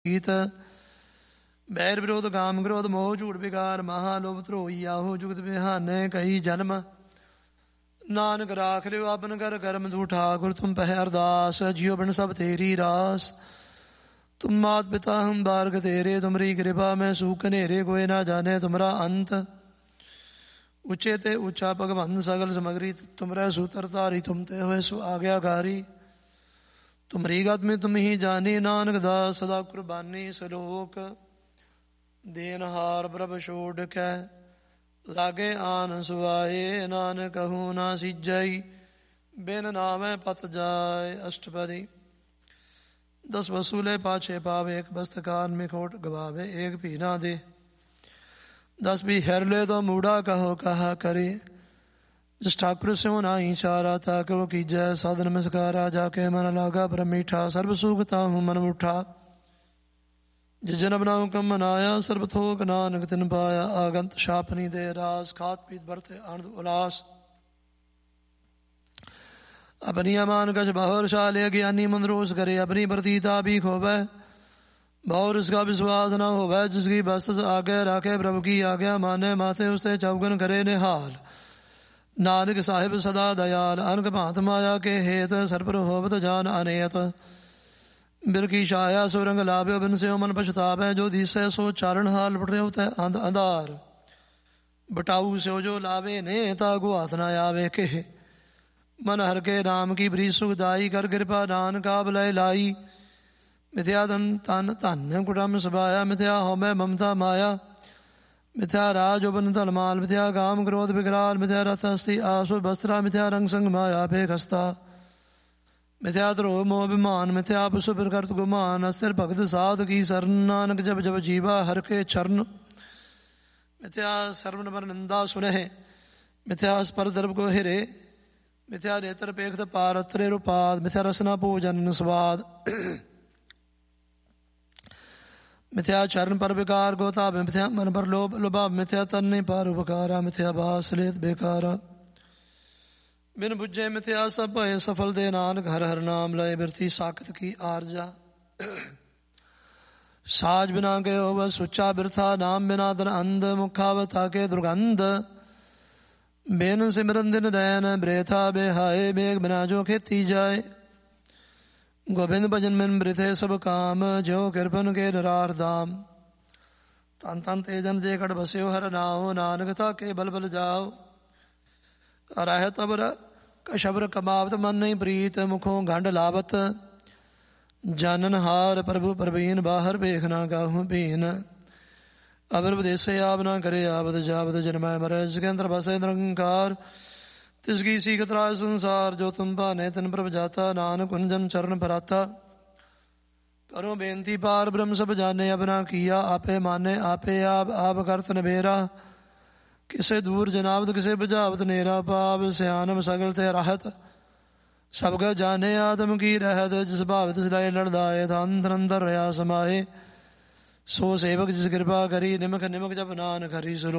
ਗੀਤ। ਬੈਰ ਵਿਰੋਧ ਕਾਮ ਕ੍ਰੋਧ ਮੋਹ ਝੂਠ ਵਿਕਾਰ ਮਹਾ ਲੋਭ ਧਰੋਈ ਆਹੋ ਜੁਗਤ ਬਿਹਾਨੇ ਕਈ ਜਨਮ। ਨਾਨਕ ਰਾਖ ਲਿਓ ਆਪਨ ਕਰ ਕਰਮ ਤੂੰ ਠਾकुर तुम पह अरदास जियो बन सब तेरी रास। तुम मात पिता हम बारग तेरे तुमरी कृपा में सूख नेरे कोई ना जाने तुमरा अंत। ऊंचे ते ऊंचा भगवंत सगल समगरी तुमरा सूत्र धारी तुम ते हुए सो आज्ञाकारी। तुमरी गत में तुम ही जानी नानक दास सदा कुर्बानी सलोक। देनहार प्रभ छोड़ कै लागे आन सुआए नानक कहूँ ना सिजई बिन नामे पत जाय। अष्टपदी। 10 वसूले पाछे पावे एक बस्तकार में खोट गवावे एक भी ना दे। 10 भी हेर ले तो मूढ़ा कहो कहा करे। जिस ठाकुर से ना ही चारा था कि वो कीजय साधन नमस्कारा जाके मन लागा पर मीठा सर्व सुखता हूँ मन उठा। जिस जन अपना हुक्म मनाया सर्वथोक नानक तिन पाया। आगंत शापनी दे रास खात पीत बरते आनंद उल्लास। अपनी अमान कछ बहुर शाले ज्ञानी मंदरोस करे अपनी प्रतीता भी खोवे बहुर उसका विश्वास न होवे। जिसकी बस आगे राखे प्रभु की आज्ञा माने माथे उसे चौगन करे निहाल। नानक साहिब सदा दयाल अनक भांत माया के हेत सरपर होवत जान अनेत। बिर की छाया सुरंग लाभ्यो बिन से मन पछतावे जो दिसे सो चारण हाल पट रहे होते अंध अंधार। बटाऊ से जो लावे ने तागो हाथ न आवे के। मन हर के नाम की बरी सुखदाई कर कृपा नान का बलय लाई। मिथ्या धन तन धन कुटम सबाया मिथ्या होमे ममता माया। मिथ्या राज बन तलमाल मिथ्या काम क्रोध विकराल। मिथ्या रथ हस्ती आसु बस्त्रा मिथ्या रंग संग माया भेख हस्ता। मिथ्या द्रोह मोह अभिमान मिथ्या पशु प्रकृत गुमान। अस्थिर भगत साध की शरण नानक जब जब जीवा हर के चरण। मिथ्या सर्वन पर निंदा सुने मिथ्या स्पर दर्भ को हिरे। मिथ्या नेत्र पेखत पारत्रे रुपाद मिथ्या रसना भोजन स्वाद। मिथ्या चरण पर विकार गोता मिथ्या मन पर लोभ लुभा। मिथ्या तन पर उपकारा मिथ्या भास लेत बेकारा। बिन बुझे मिथ्या सब भय सफल दे नानक हर हर नाम लय बिरती साकत की आरजा। साज बिना के हो बस सुच्चा बिरथा नाम बिना धन अंध मुखावता के दुर्गंध। बेन सिमरन दिन डैन ब्रेथा बेहाय बेग बिना जो खेती जाए। गोविंद भजन में ब्रिथे सब काम जो कृपन के निरार दाम। तन तन तेजन जे कट बस्यो हर नाओ नानक था के बल बल जाओ। अराह तबर कशबर कमावत मन नहीं प्रीत मुखों गंड लावत। जानन हार प्रभु प्रवीण बाहर बेखना गाहूँ बीन। अबर विदेशे आप ना करे आवत जावत जन्माय मरे जिसके अंतर बसे निरंकार। तिसकी सीखत राज संसार जो तुम पाने तन प्रभ जाता। नानक कुंजन चरण पराता करो बेनती पार ब्रह्म सब जाने अपना किया आपे माने आपे आप करत नबेरा। किसे दूर जनावत किसे बुझावत नेरा पाप सियानम सगल ते राहत। सबग जाने आदम की रहत जिस भावत सिलाए लड़दाए धन अंदर रहा समाए। सो सेवक जिस कृपा करी निमक निमक जब नान करी सुलो।